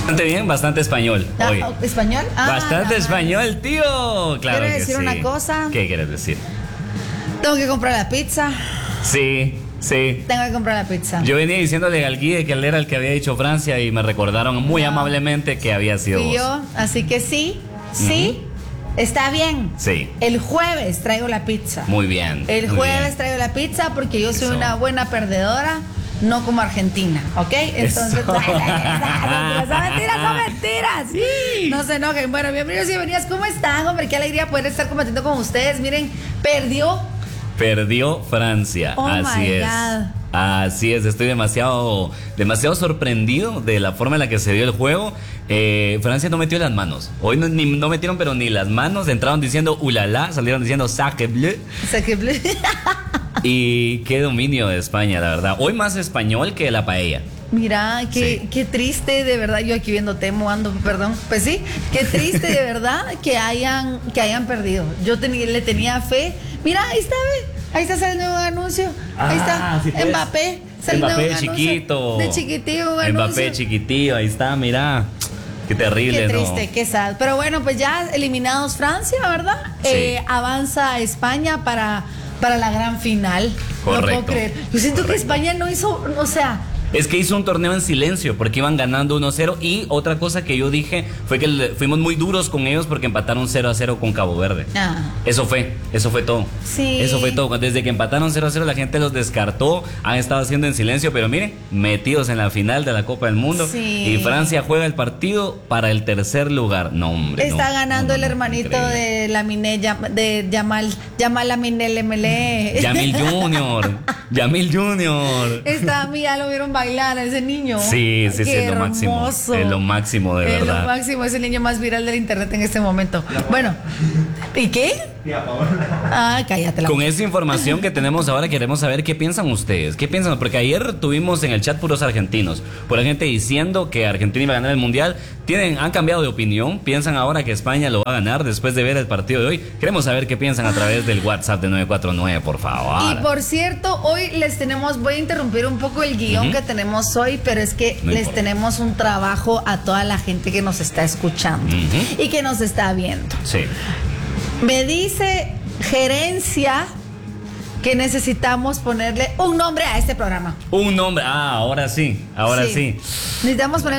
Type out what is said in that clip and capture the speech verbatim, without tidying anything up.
Bastante bien, bastante español Ah, hoy. ¿Español? Ah, Bastante no, español, tío. Claro ¿Quiero que decir sí. una cosa? ¿Qué quieres decir? Tengo que comprar la pizza. Sí, sí. Tengo que comprar la pizza. Yo venía diciéndole al guía que él era el que había dicho Francia y me recordaron muy No. amablemente que había sido Fui vos. yo, así que sí, sí, está bien. Sí. El jueves traigo la pizza. Muy bien. El muy jueves bien. traigo la pizza porque yo soy Eso. una buena perdedora, no como Argentina, ¿ok? Entonces, Eso. son mentiras, son mentiras. Sí. No se enojen. Bueno, bienvenidos y bienvenidas. ¿Cómo están, hombre? Qué alegría poder estar compartiendo con ustedes. Miren, perdió. Perdió Francia. Oh Así my es. God. Así es, estoy demasiado, demasiado sorprendido de la forma en la que se dio el juego. Eh, Francia no metió las manos. Hoy no, ni, no metieron, pero ni las manos. Entraron diciendo ulala, salieron diciendo sacre bleu. Sacre bleu. Y qué dominio de España, la verdad. Hoy más español que la paella. Mira, qué, Sí. qué triste, de verdad. Yo aquí viendo Temo, ando, perdón. Pues sí, qué triste, de verdad, que hayan, que hayan perdido. Yo tenía, le tenía fe. Mira, ahí está, ve. Ahí está saliendo un anuncio. Ahí Ah, está. sí, pues. Mbappé. saliendo Mbappé un anuncio. chiquito. De chiquitillo, un Mbappé anuncio. chiquitillo, ahí está, mira. Qué terrible, Qué ¿no? triste, qué sad. Pero bueno, pues ya eliminados Francia, ¿verdad? Sí. Eh, avanza España para, para la gran final. No Correcto. puedo creer. Yo siento Correcto. que España no hizo, o sea. Es que hizo un torneo en silencio porque iban ganando uno cero. Y otra cosa que yo dije fue que le- fuimos muy duros con ellos porque empataron cero a cero con Cabo Verde. Ah. Eso fue, eso fue todo. Sí. Eso fue todo. Desde que empataron cero a cero la gente los descartó, han estado haciendo en silencio, pero miren, metidos en la final de la Copa del Mundo. Sí. Y Francia juega el partido para el tercer lugar. No, hombre. Está no, ganando no, el no, hermanito increíble. de Lamine, Yam- de Yamal, Yamal Lamine Lemele. Yamil Junior. Yamil Junior. Está, a mí ya lo vieron bailar a ese niño. Sí, sí, sí, Qué es lo máximo. hermoso. Es lo máximo, de Es verdad. lo máximo, es el niño más viral del internet en este momento. Bueno, ¿y qué? Ah, cállate la Con esa información que tenemos ahora queremos saber qué piensan ustedes, qué piensan, porque ayer tuvimos en el chat puros argentinos, pura gente diciendo que Argentina iba a ganar el mundial, tienen, han cambiado de opinión, piensan ahora que España lo va a ganar después de ver el partido de hoy. Queremos saber qué piensan a través del WhatsApp de nueve cuatro nueve, por favor. Y por cierto, hoy les tenemos, voy a interrumpir un poco el guión Ujú. que tenemos hoy, pero es que No les importa. tenemos un trabajo a toda la gente que nos está escuchando Ujú. y que nos está viendo. Sí. Me dice gerencia que necesitamos ponerle un nombre a este programa. Un nombre, ah, ahora sí, ahora sí. Necesitamos ponerle